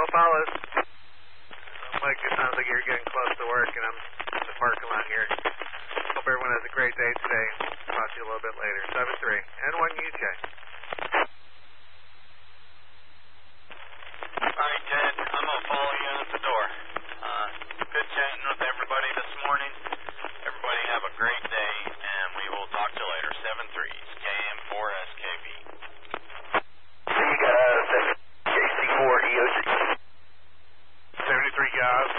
Paulus. Mike, it sounds like you're getting close to work, and I'm in the parking lot here. Hope everyone has a great day today. Talk to you a little bit later. 7-3. N1 UJ. All right, Ted. I'm going to follow you out the door. Good chatting with everybody this morning. Everybody have a great day, and we will talk to you later. 7-3. KM4SKB. So you got JC4 EOC. 73 guys.